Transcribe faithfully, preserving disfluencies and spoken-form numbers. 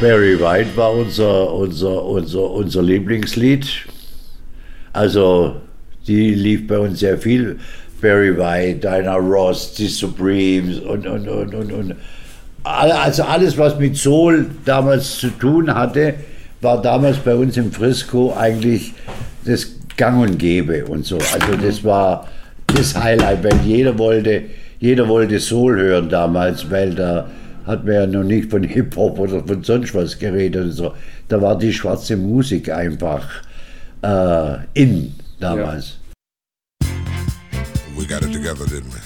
Barry White war unser, unser, unser, unser Lieblingslied. Also, die lief bei uns sehr viel. Barry White, Diana Ross, die Supremes und, und, und, und, und. Also alles, was mit Soul damals zu tun hatte, war damals bei uns im Frisco eigentlich das Gang und Gäbe und so. Also das war das Highlight, weil jeder wollte, jeder wollte Soul hören damals, weil da hat man ja noch nicht von Hip-Hop oder von sonst was geredet und so. Da war die schwarze Musik einfach äh, in damals. Ja. We got it together, didn't we?